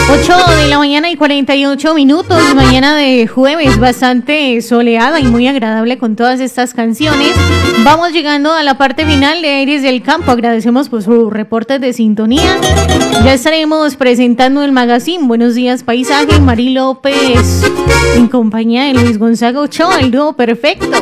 8 de la mañana y 48 minutos, mañana de jueves, bastante soleada y muy agradable con todas estas canciones. Vamos llegando a la parte final de Aires del Campo. Agradecemos por sus reportes de sintonía. Ya estaremos presentando el magazine Buenos Días Paisaje, Mari López, en compañía de Luis Gonzaga Ochoa, el dúo perfecto.